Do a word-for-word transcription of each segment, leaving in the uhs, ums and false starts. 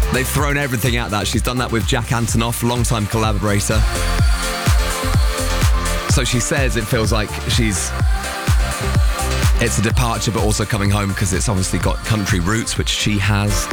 They've thrown everything at that. She's done that with Jack Antonoff, longtime collaborator. So she says it feels like she's... It's a departure, but also coming home because it's obviously got country roots, which she has.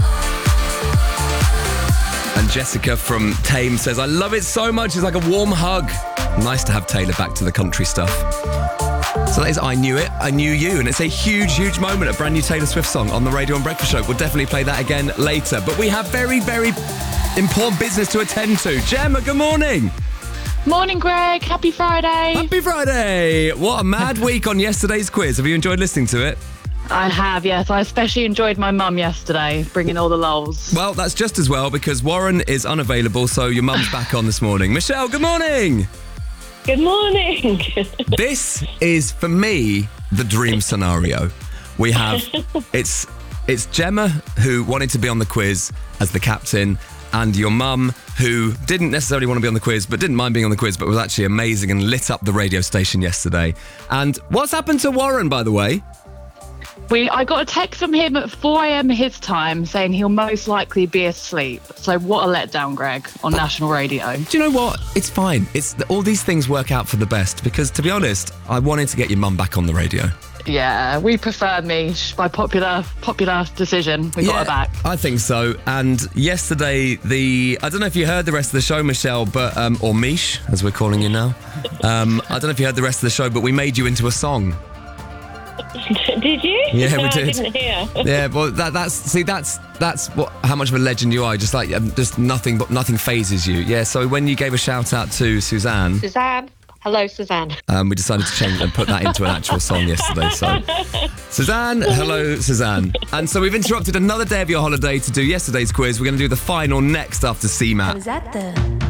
And Jessica from Tame says, I love it so much. It's like a warm hug. Nice to have Taylor back to the country stuff. So that is I Knew It, I Knew You. And it's a huge, huge moment, a brand new Taylor Swift song on the Radio and Breakfast Show. We'll definitely play that again later. But we have very, very important business to attend to. Gemma, good morning. Morning, Greg. Happy Friday. Happy Friday. What a mad week on yesterday's quiz. Have you enjoyed listening to it? I have, yes. I especially enjoyed my mum yesterday, bringing all the lols. Well, that's just as well because Warren is unavailable, so your mum's back on this morning. Michelle, good morning. Good morning. This is, for me, the dream scenario. We have, it's it's Gemma, who wanted to be on the quiz as the captain, and your mum, who didn't necessarily want to be on the quiz, but didn't mind being on the quiz, but was actually amazing and lit up the radio station yesterday. And what's happened to Warren, by the way? We, I got a text from him at four a.m. his time saying he'll most likely be asleep. So what a letdown, Greg, on national radio. Do you know what? It's fine. It's all these things work out for the best because, to be honest, I wanted to get your mum back on the radio. Yeah, we prefer me by popular popular decision. We got yeah, her back. I think so. And yesterday, the I don't know if you heard the rest of the show, Michelle, but um, or Mish, as we're calling you now. Um, I don't know if you heard the rest of the show, but we made you into a song. Did you? Yeah, no, we did. I didn't hear. Yeah, well, that, that's see, that's that's what how much of a legend you are. Just like um, just nothing, but nothing phases you. Yeah. So when you gave a shout out to Suzanne, Suzanne. Hello, Suzanne. Um, we decided to change and put that into an actual song yesterday. So, Suzanne, hello, Suzanne. And so we've interrupted another day of your holiday to do yesterday's quiz. We're going to do the final next after C MAT. I was at the